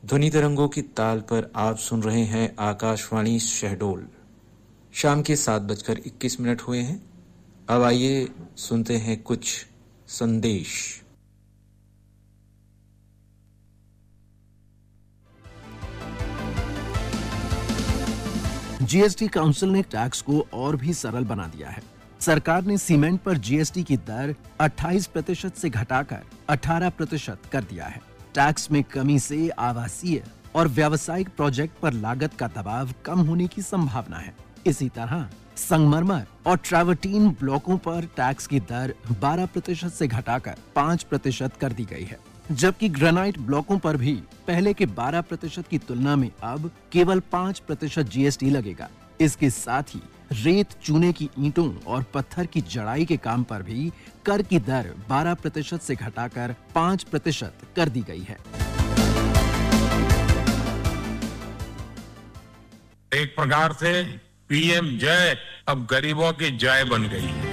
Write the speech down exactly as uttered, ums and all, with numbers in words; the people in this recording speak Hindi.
ध्वनि तरंगों की ताल पर आप सुन रहे हैं आकाशवाणी शहडोल। शाम के सात बजकर इक्कीस मिनट हुए हैं। अब आइए सुनते हैं कुछ संदेश। जीएसटी काउंसिल ने टैक्स को और भी सरल बना दिया है। सरकार ने सीमेंट पर जीएसटी की दर अट्ठाईस प्रतिशत से घटाकर अठारह प्रतिशत कर दिया है। टैक्स में कमी से आवासीय और व्यावसायिक प्रोजेक्ट पर लागत का दबाव कम होने की संभावना है। इसी तरह संगमरमर और ट्रैवर्टीन ब्लॉकों पर टैक्स की दर बारह प्रतिशत से घटाकर पाँच प्रतिशत कर दी गई है, जबकि ग्रेनाइट ब्लॉकों पर भी पहले के बारह प्रतिशत की तुलना में अब केवल पाँच प्रतिशत जीएसटी लगेगा। इसके साथ ही रेत, चूने की ईंटों और पत्थर की जड़ाई के काम पर भी कर की दर बारह प्रतिशत से घटाकर पाँच प्रतिशत कर दी गई है। एक प्रकार से पीएम जय अब गरीबों की जय बन गई है।